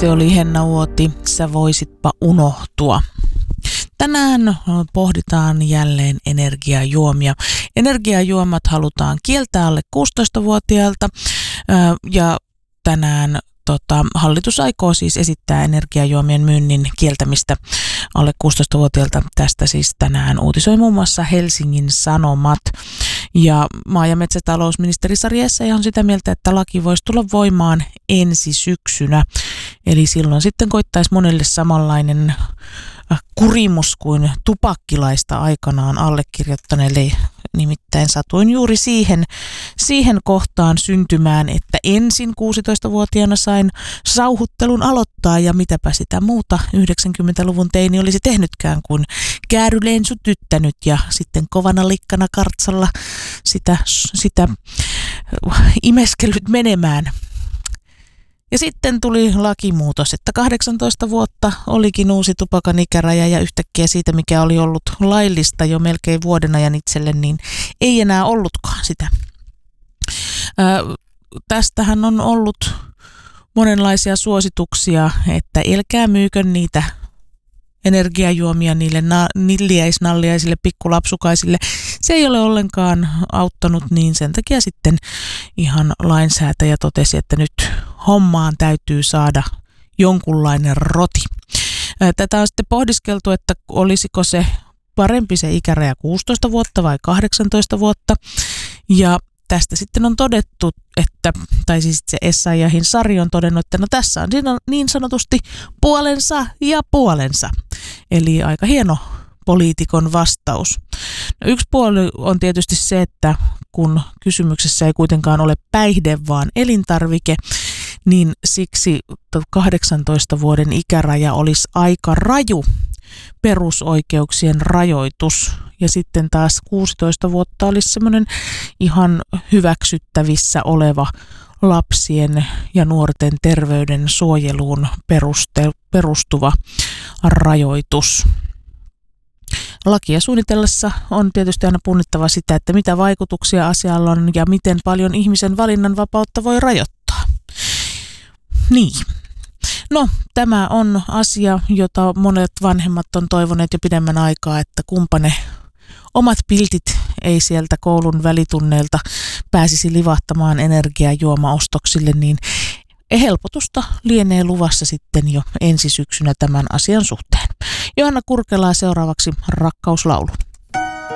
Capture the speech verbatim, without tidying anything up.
Se oli Henna Uoti, Sä voisitpa unohtua. Tänään pohditaan jälleen energiajuomia. Energiajuomat halutaan kieltää alle kuusitoistavuotiailta ja tänään tota, hallitus aikoo siis esittää energiajuomien myynnin kieltämistä alle kuusitoistavuotiailta. Tästä siis tänään uutisoi muun muassa Helsingin Sanomat. Ja maa- ja metsätalousministeri Sari Essayah on sitä mieltä, että laki voisi tulla voimaan ensi syksynä. Eli silloin sitten koittaisi monelle samanlainen kurimus kuin tupakkilaista aikanaan allekirjoittaneelle. Nimittäin satuin juuri siihen, siihen kohtaan syntymään, että ensin kuusitoistavuotiaana sain sauhuttelun aloittaa ja mitäpä sitä muuta yhdeksänkymmentäluvun teini olisi tehnytkään kuin käärylensu tyttänyt ja sitten kovana likkana kartsalla sitä, sitä imeskellyt menemään. Ja sitten tuli lakimuutos, että kahdeksantoista vuotta olikin uusi tupakan ikäraja ja yhtäkkiä siitä, mikä oli ollut laillista jo melkein vuoden ajan itselle, niin ei enää ollutkaan sitä. Ää, tästähän on ollut monenlaisia suosituksia, että älkää myykö niitä energiajuomia niille na- nilliäisnalliaisille pikkulapsukaisille. Se ei ole ollenkaan auttanut, niin sen takia sitten ihan lainsäätäjä totesi, että nyt hommaan täytyy saada jonkunlainen roti. Tätä on sitten pohdiskeltu, että olisiko se parempi se ikäraja kuusitoista vuotta vai kahdeksantoista vuotta. Ja tästä sitten on todettu, että, tai siis se Essayahin Sari on todennut, että no tässä on niin sanotusti puolensa ja puolensa. Eli aika hieno poliitikon vastaus. No yksi puoli on tietysti se, että kun kysymyksessä ei kuitenkaan ole päihde, vaan elintarvike, niin siksi kahdeksantoista vuoden ikäraja olisi aika raju perusoikeuksien rajoitus. Ja sitten taas kuusitoista vuotta olisi semmoinen ihan hyväksyttävissä oleva lapsien ja nuorten terveyden suojeluun peruste, perustuva rajoitus. Lakia suunnitellessa on tietysti aina punnittava sitä, että mitä vaikutuksia asialla on ja miten paljon ihmisen valinnanvapautta voi rajoittaa. Niin. No, tämä on asia, jota monet vanhemmat on toivoneet jo pidemmän aikaa, että kumpa ne omat piltit ei sieltä koulun välitunneilta pääsisi livahtamaan energiajuomaostoksille, niin helpotusta lienee luvassa sitten jo ensi syksynä tämän asian suhteen. Johanna Kurkelaa seuraavaksi Rakkauslaulu.